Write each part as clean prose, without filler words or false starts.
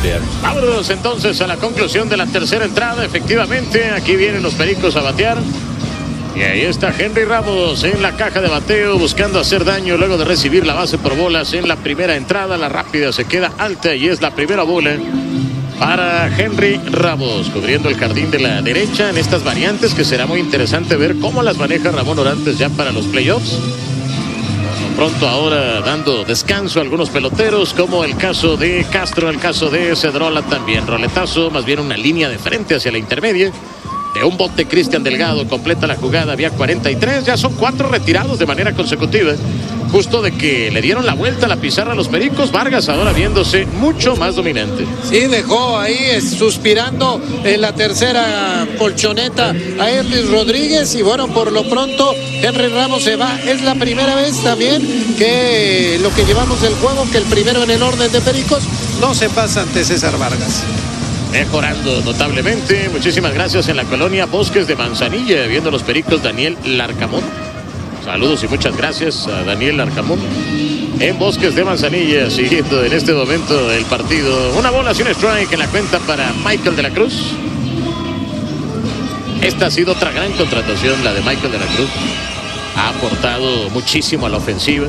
pelear. Vámonos entonces a la conclusión de la tercera entrada. Efectivamente, aquí vienen los Pericos a batear. Y ahí está Henry Ramos en la caja de bateo buscando hacer daño luego de recibir la base por bolas en la primera entrada. La rápida se queda alta y es la primera bola para Henry Ramos, cubriendo el jardín de la derecha en estas variantes que será muy interesante ver cómo las maneja Ramón Orantes ya para los playoffs. Pronto ahora dando descanso a algunos peloteros, como el caso de Castro, el caso de Cedrola también. Roletazo, más bien una línea de frente hacia la intermedia. De un bote, Cristian Delgado completa la jugada, vía 43. Ya son 4 retirados de manera consecutiva. Justo de que le dieron la vuelta a la pizarra a los Pericos. Vargas ahora viéndose mucho más dominante. Sí, dejó ahí suspirando en la tercera colchoneta a Erlis Rodríguez. Y bueno, por lo pronto Henry Ramos se va. Es la primera vez también que lo que llevamos del juego, que el primero en el orden de Pericos no se pasa ante César Vargas. Mejorando notablemente. Muchísimas gracias en la colonia Bosques de Manzanilla, viendo los Pericos, Daniel Larcamón. Saludos y muchas gracias a Daniel Larcamón en Bosques de Manzanilla, siguiendo en este momento el partido. Una bola sin strike en la cuenta para Michael de la Cruz. Esta ha sido otra gran contratación, la de Michael de la Cruz. Ha aportado muchísimo a la ofensiva.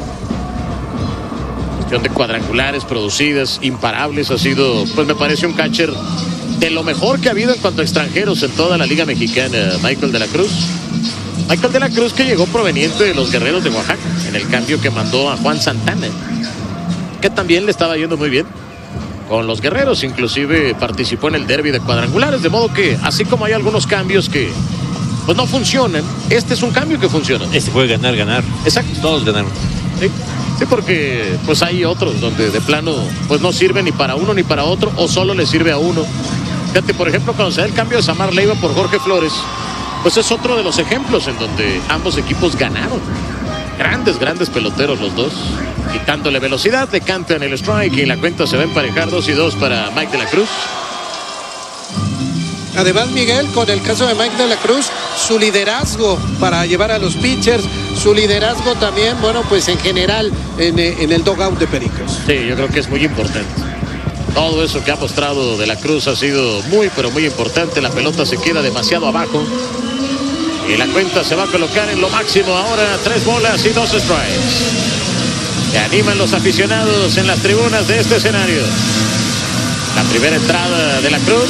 Cuestión de cuadrangulares producidas, imparables. Ha sido, pues me parece, un catcher de lo mejor que ha habido en cuanto a extranjeros en toda la Liga Mexicana, Michael de la Cruz. Michael de la Cruz, que llegó proveniente de los Guerreros de Oaxaca en el cambio que mandó a Juan Santana, que también le estaba yendo muy bien con los Guerreros. Inclusive participó en el derbi de cuadrangulares, de modo que así como hay algunos cambios que pues no funcionan, este es un cambio que funciona. Este puede ganar. Exacto. Todos ganaron. Sí, porque pues hay otros donde de plano pues no sirve ni para uno ni para otro, o solo le sirve a uno. Fíjate, por ejemplo, cuando se da el cambio de Samar Leiva por Jorge Flores, pues es otro de los ejemplos en donde ambos equipos ganaron. Grandes peloteros los dos. Quitándole velocidad, le cantan el strike y la cuenta se va a emparejar 2-2 para Mike de la Cruz. Además, Miguel, con el caso de Mike de la Cruz, su liderazgo para llevar a los pitchers, su liderazgo también, bueno, pues en general en el dugout de Pericos. Sí, yo creo que es muy importante. Todo eso que ha mostrado de la Cruz ha sido muy, pero muy importante. La pelota se queda demasiado abajo y la cuenta se va a colocar en lo máximo ahora. 3 bolas y 2 strikes. Se animan los aficionados en las tribunas de este escenario. La primera entrada de la Cruz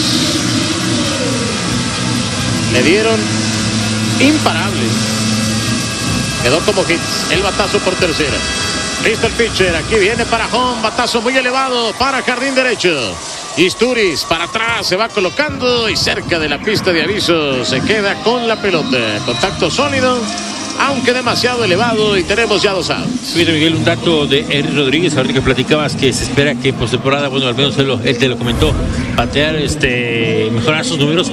le dieron imparable. Quedó como hits. El batazo por tercera. Listo el pitcher. Aquí viene para home. Batazo muy elevado para jardín derecho. Isturiz para atrás se va colocando y cerca de la pista de aviso se queda con la pelota. Contacto sólido, aunque demasiado elevado, y tenemos ya 2 outs. Fíjate, Miguel, un dato de Erlis Rodríguez, ahorita que platicabas que se espera que en postemporada, bueno, al menos él te lo comentó, batear, mejorar sus números.